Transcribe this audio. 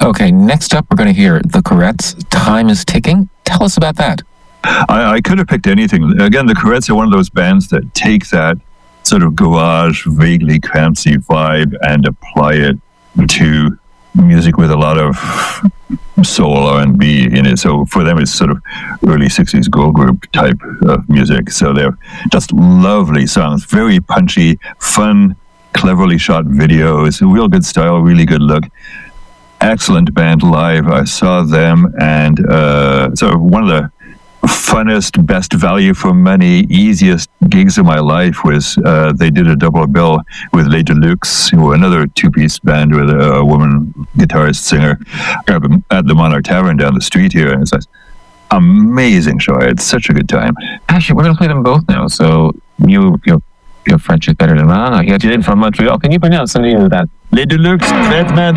Okay, next up we're going to hear The Courettes, Time is Ticking. Tell us about that. I could have picked anything. Again, the Courettes are one of those bands that take that sort of garage, vaguely fancy vibe and apply it to music with a lot of soul R&B in it. So for them, it's sort of early 60s girl group type of music. So they're just lovely songs, very punchy, fun, cleverly shot videos, real good style, really good look. Excellent band live. I saw them, and so one of the funnest, best value for money, easiest gigs of my life was they did a double bill with Les Deluxe, who were another two-piece band with a woman guitarist singer at the Monarch Tavern down the street here, and it's an amazing show. I had such a good time. Actually, we're going to play them both now. So your French is better than mine. You did from Montreal. Can you pronounce the name of that? Les Deluxe, Batman.